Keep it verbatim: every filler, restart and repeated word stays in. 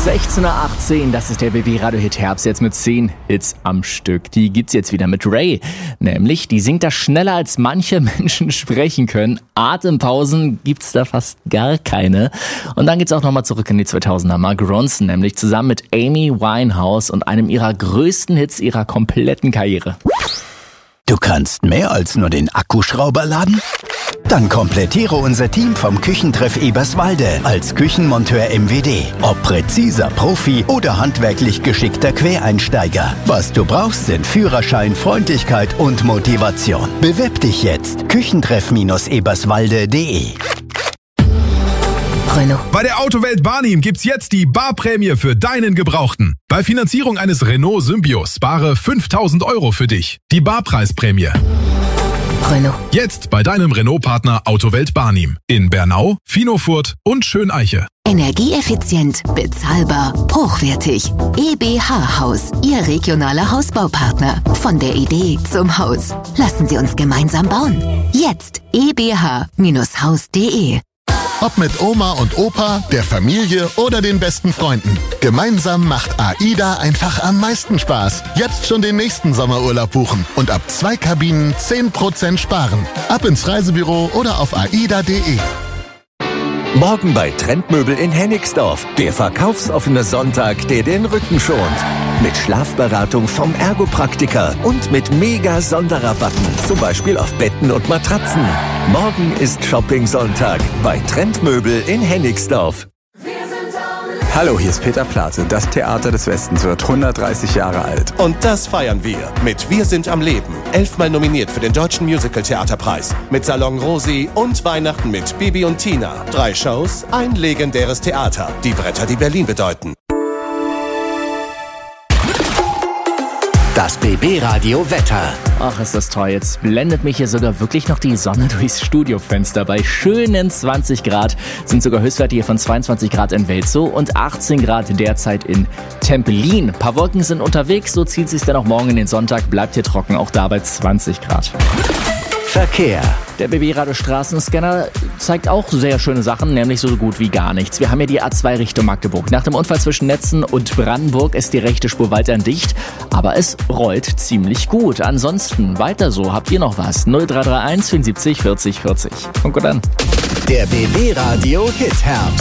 sechzehn Uhr achtzehn, das ist der B B Radio Hit Herbst, jetzt mit zehn Hits am Stück. Die gibt's jetzt wieder mit Ray. Nämlich, die singt da schneller als manche Menschen sprechen können. Atempausen gibt's da fast gar keine. Und dann geht's auch nochmal zurück in die zweitausender. Mark Ronson, nämlich zusammen mit Amy Winehouse und einem ihrer größten Hits ihrer kompletten Karriere. Du kannst mehr als nur den Akkuschrauber laden? Dann komplettiere unser Team vom Küchentreff Eberswalde als Küchenmonteur M W D. Ob präziser Profi oder handwerklich geschickter Quereinsteiger. Was du brauchst, sind Führerschein, Freundlichkeit und Motivation. Bewirb dich jetzt. Küchentreff Eberswalde punkt de. Renault. Bei der Autowelt Barnim gibt's jetzt die Barprämie für deinen Gebrauchten. Bei Finanzierung eines Renault Symbio spare fünftausend Euro für dich. Die Barpreisprämie. Renault. Jetzt bei deinem Renault-Partner Autowelt Barnim. In Bernau, Finofurt und Schöneiche. Energieeffizient, bezahlbar, hochwertig. E B H Haus, Ihr regionaler Hausbaupartner. Von der Idee zum Haus. Lassen Sie uns gemeinsam bauen. Jetzt e b h Haus punkt de. Ob mit Oma und Opa, der Familie oder den besten Freunden. Gemeinsam macht AIDA einfach am meisten Spaß. Jetzt schon den nächsten Sommerurlaub buchen und ab zwei Kabinen zehn Prozent sparen. Ab ins Reisebüro oder auf aida punkt de. Morgen bei Trendmöbel in Hennigsdorf. Der verkaufsoffene Sonntag, der den Rücken schont. Mit Schlafberatung vom Ergopraktiker und mit mega-Sonderrabatten. Zum Beispiel auf Betten und Matratzen. Morgen ist Shopping-Sonntag bei Trendmöbel in Hennigsdorf. Hallo, hier ist Peter Plate. Das Theater des Westens wird hundertdreißig Jahre alt. Und das feiern wir mit Wir sind am Leben. Elfmal nominiert für den Deutschen Musical-Theaterpreis. Mit Salon Rosi und Weihnachten mit Bibi und Tina. Drei Shows, ein legendäres Theater. Die Bretter, die Berlin bedeuten. Das B B Radio Wetter. Ach, ist das toll. Jetzt blendet mich hier sogar wirklich noch die Sonne durchs Studiofenster. Bei schönen zwanzig Grad sind sogar Höchstwerte hier von zweiundzwanzig Grad in Welzow und achtzehn Grad derzeit in Tempelin. Ein paar Wolken sind unterwegs, so zieht es sich dann auch morgen in den Sonntag. Bleibt hier trocken, auch da bei zwanzig Grad. Verkehr. Der B B Radio Straßenscanner zeigt auch sehr schöne Sachen, nämlich so gut wie gar nichts. Wir haben hier die A zwei Richtung Magdeburg. Nach dem Unfall zwischen Netzen und Brandenburg ist die rechte Spur weiterhin dicht, aber es rollt ziemlich gut. Ansonsten weiter so. Habt ihr noch was? null drei drei eins vierundsiebzig vierzig vierzig. Und gut dann. Der B B Radio Hit Herbst.